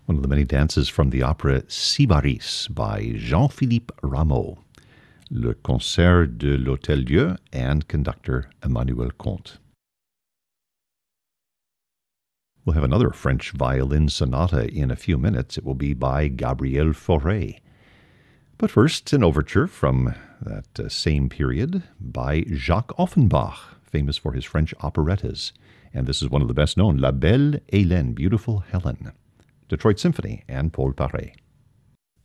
one of the many dances from the opera Sybaris by Jean-Philippe Rameau, Le Concert de l'Hôtel-Dieu, and conductor Emmanuel Comte. We'll have another French violin sonata in a few minutes. It will be by Gabriel Fauré. But first, an overture from that same period by Jacques Offenbach, famous for his French operettas. And this is one of the best known, La Belle Hélène, Beautiful Helen. Detroit Symphony and Paul Paré.